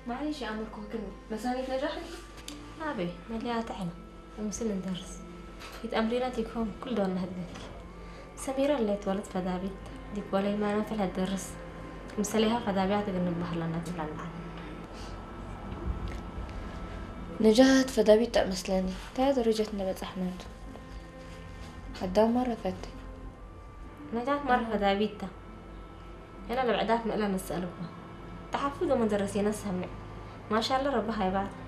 معلش يا عمركم كن مسانية نجاحي. أبي مليات عنا ومثل ندرس في تمرينات يكون كل دون نهدك. سميرة اللي اتولد فدابيت ديك ولا ما نفعل هالدرس مسليها فدابيات قلنا بحلنا تبلع البعض. نجاة فدابيت تأمسلاني تا درجتنا بتحمد حدا مرة فتي نجاة مرة فدابيتها أنا اللي بعدات مقلة نسألكم تحفظوا مدرسين السمع ما شاء الله ربها يبعد.